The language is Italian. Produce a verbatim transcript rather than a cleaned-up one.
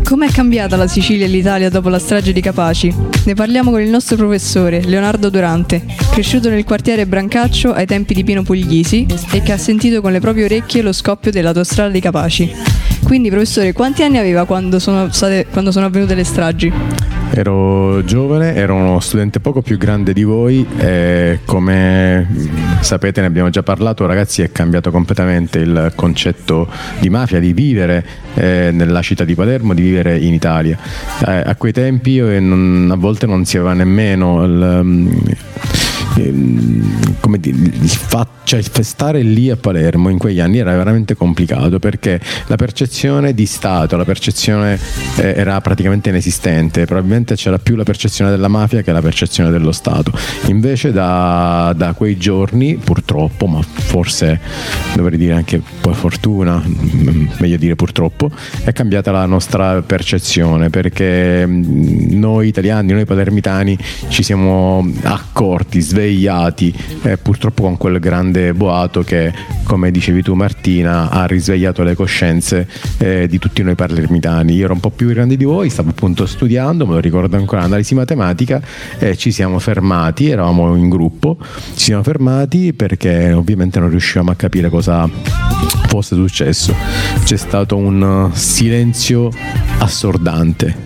Com'è cambiata la Sicilia e l'Italia dopo la strage di Capaci? Ne parliamo con il nostro professore, Leonardo Durante, cresciuto nel quartiere Brancaccio ai tempi di Pino Puglisi e che ha sentito con le proprie orecchie lo scoppio dell'autostrada di Capaci. Quindi, professore, quanti anni aveva quando sono, state, quando sono avvenute le stragi? Ero giovane, ero uno studente poco più grande di voi e come sapete, ne abbiamo già parlato, ragazzi, è cambiato completamente il concetto di mafia, di vivere eh, nella città di Palermo, di vivere in Italia. Eh, a quei tempi eh, non, a volte non si aveva nemmeno il, come dire, il fatto, cioè stare lì a Palermo in quegli anni era veramente complicato, perché la percezione di Stato, la percezione eh, era praticamente inesistente. Probabilmente c'era più la percezione della mafia che la percezione dello Stato. Invece da, da quei giorni, purtroppo, ma forse dovrei dire anche poi fortuna, meglio dire purtroppo, è cambiata la nostra percezione, perché noi italiani, noi palermitani ci siamo accorti, svegliati, eh, purtroppo con quel grande boato che, come dicevi tu Martina, ha risvegliato le coscienze eh, di tutti noi palermitani. Io ero un po' più grande di voi, stavo appunto studiando, me lo ricordo ancora, analisi matematica, e ci siamo fermati, eravamo in gruppo, ci siamo fermati perché ovviamente non riuscivamo a capire cosa fosse successo. C'è stato un silenzio assordante.